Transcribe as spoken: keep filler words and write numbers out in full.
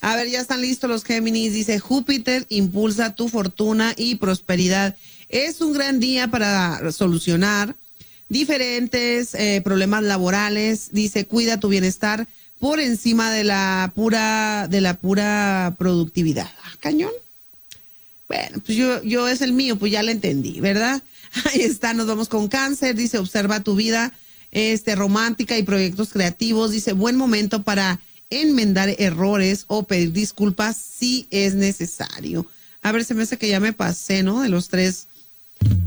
A ver, ya están listos los Géminis. Dice, Júpiter impulsa tu fortuna y prosperidad. Es un gran día para solucionar diferentes eh, problemas laborales. Dice, cuida tu bienestar por encima de la pura, de la pura productividad. Ah, cañón. Bueno, pues yo, yo es el mío, pues ya lo entendí, ¿verdad? Ahí está, nos vamos con Cáncer. Dice, observa tu vida este, romántica y proyectos creativos. Dice, buen momento para enmendar errores o pedir disculpas si es necesario. A ver, se me hace que ya me pasé, ¿no? De los tres